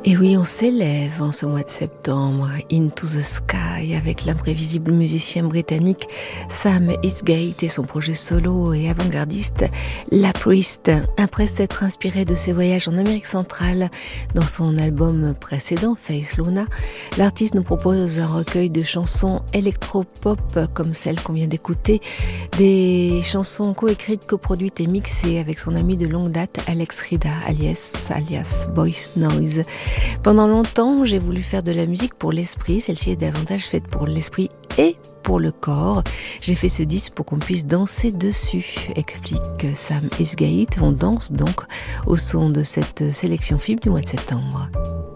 Et oui, on s'élève en ce mois de septembre, Into the Sky, avec l'imprévisible musicien britannique Sam Eastgate et son projet solo et avant-gardiste La Priest. Après s'être inspiré de ses voyages en Amérique centrale dans son album précédent, Face Luna, l'artiste nous propose un recueil de chansons électro-pop comme celle qu'on vient d'écouter, des chansons coécrites, coproduites et mixées avec son ami de longue date Alex Rida, alias Boys Noise. Pendant longtemps, j'ai voulu faire de la musique pour l'esprit. Celle-ci est davantage faite pour l'esprit et pour le corps. J'ai fait ce disque pour qu'on puisse danser dessus, explique Sam Eastgate. On danse donc au son de cette sélection film du mois de septembre.